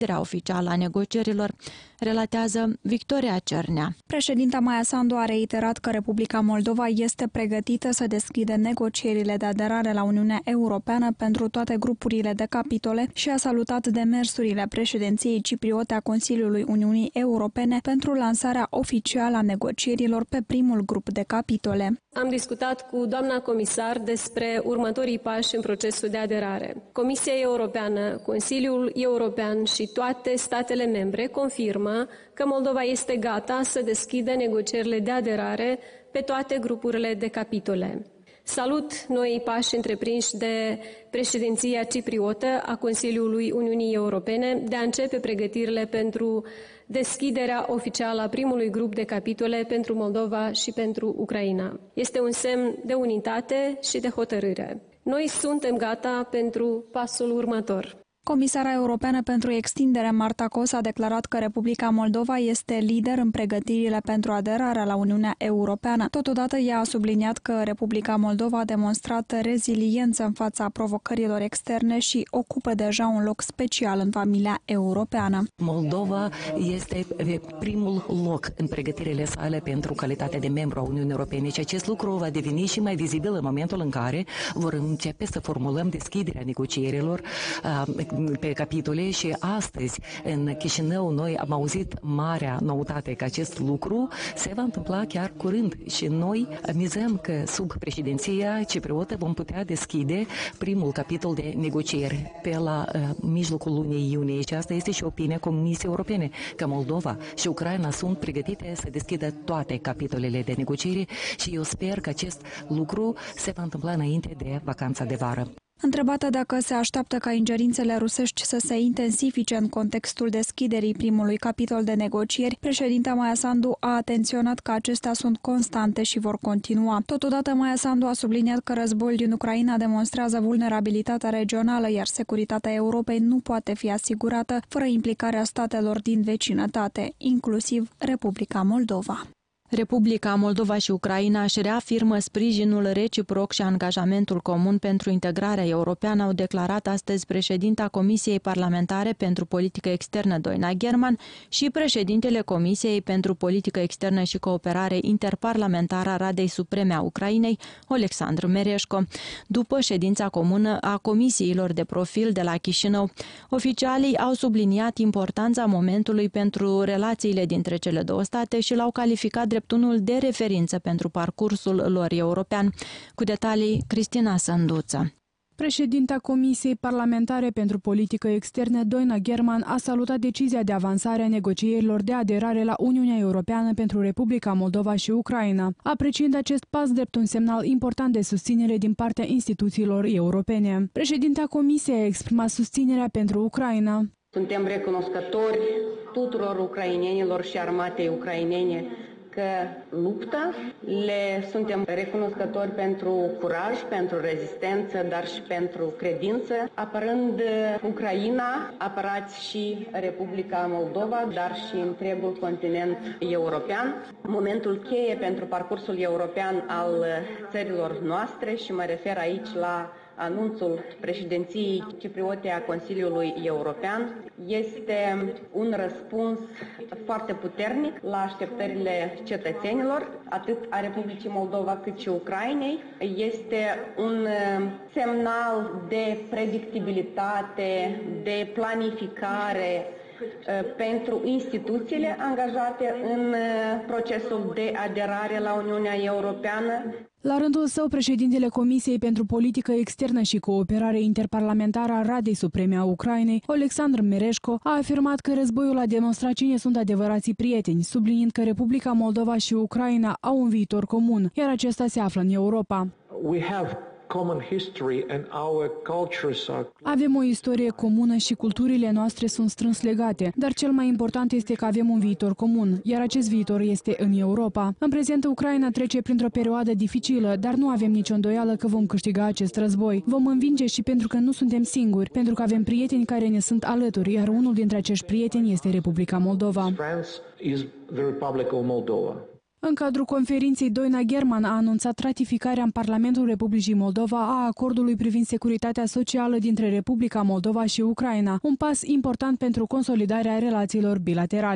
oficială a negocierilor, relatează Victoria Cernea. Președinta Maia Sandu a reiterat că Republica Moldova este pregătită să deschidă negocierile de aderare la Uniunea Europeană pentru toate grupurile de capitole și a salutat demersurile președinției cipriote a Consiliului Uniunii Europene pentru lansarea oficială a negocierilor pe primul grup de capitole. Am discutat cu doamna comisar despre următorii pași în procesul de aderare. Comisia Europeană, Consiliul European și toate statele membre confirmă că Moldova este gata să deschidă negocierile de aderare pe toate grupurile de capitole. Salut noii pași întreprinși de președinția cipriotă a Consiliului Uniunii Europene de a începe pregătirile pentru deschiderea oficială a primului grup de capitole pentru Moldova și pentru Ucraina. Este un semn de unitate și de hotărâre. Noi suntem gata pentru pasul următor. Comisara Europeană pentru Extindere, Marta Kos, a declarat că Republica Moldova este lider în pregătirile pentru aderarea la Uniunea Europeană. Totodată, ea a subliniat că Republica Moldova a demonstrat reziliență în fața provocărilor externe și ocupă deja un loc special în familia europeană. Moldova este primul loc în pregătirile sale pentru calitatea de membru a Uniunii Europene și acest lucru va deveni și mai vizibil în momentul în care vor începe să formulăm deschiderea negocierilor pe capitole și astăzi în Chișinău noi am auzit marea noutate că acest lucru se va întâmpla chiar curând și noi mizăm că sub președinția cipriotă vom putea deschide primul capitol de negocieri pe la mijlocul lunii iunie și asta este și opinia Comisiei Europene că Moldova și Ucraina sunt pregătite să deschidă toate capitolele de negocieri și eu sper că acest lucru se va întâmpla înainte de vacanța de vară. Întrebată dacă se așteaptă ca ingerințele rusești să se intensifice în contextul deschiderii primului capitol de negocieri, președinta Maia Sandu a atenționat că acestea sunt constante și vor continua. Totodată, Maia Sandu a subliniat că războiul din Ucraina demonstrează vulnerabilitatea regională, iar securitatea Europei nu poate fi asigurată fără implicarea statelor din vecinătate, inclusiv Republica Moldova. Republica Moldova și Ucraina își reafirmă sprijinul reciproc și angajamentul comun pentru integrarea europeană, au declarat astăzi președinta Comisiei Parlamentare pentru Politică Externă, Doina German, și președintele Comisiei pentru Politică Externă și Cooperare Interparlamentară a Radei Supreme a Ucrainei, Oleksandr Mereșco. După ședința comună a comisiilor de profil de la Chișinău, oficialii au subliniat importanța momentului pentru relațiile dintre cele două state și l-au calificat drept unul de referință pentru parcursul lor european. Cu detalii, Cristina Sânduță. Președinta Comisiei Parlamentare pentru Politică Externă, Doina German, a salutat decizia de avansare a negocierilor de aderare la Uniunea Europeană pentru Republica Moldova și Ucraina, apreciind acest pas drept un semnal important de susținere din partea instituțiilor europene. Președinta Comisiei a exprimat susținerea pentru Ucraina. Suntem recunoscători tuturor ucrainenilor și armatei ucrainene că luptă, le suntem recunoscători pentru curaj, pentru rezistență, dar și pentru credință. Apărând Ucraina, apărați și Republica Moldova, dar și întregul continent european. Momentul cheie pentru parcursul european al țărilor noastre și mă refer aici la anunțul președinției cipriote a Consiliului European este un răspuns foarte puternic la așteptările cetățenilor, atât a Republicii Moldova cât și Ucrainei. Este un semnal de predictibilitate, de planificare pentru instituțiile angajate în procesul de aderare la Uniunea Europeană. La rândul său, președintele Comisiei pentru Politică Externă și Cooperare Interparlamentară a Radei Supreme a Ucrainei, Oleksandr Mereșco, a afirmat că războiul a demonstrat cine sunt adevărații prieteni, subliniind că Republica Moldova și Ucraina au un viitor comun, iar acesta se află în Europa. Avem o istorie comună și culturile noastre sunt strâns legate, dar cel mai important este că avem un viitor comun, iar acest viitor este în Europa. În prezent, Ucraina trece printr-o perioadă dificilă, dar nu avem nicio îndoială că vom câștiga acest război. Vom învinge și pentru că nu suntem singuri, pentru că avem prieteni care ne sunt alături, iar unul dintre acești prieteni este Republica Moldova. În cadrul conferinței, Doina German a anunțat ratificarea în Parlamentul Republicii Moldova a acordului privind securitatea socială dintre Republica Moldova și Ucraina, un pas important pentru consolidarea relațiilor bilaterale.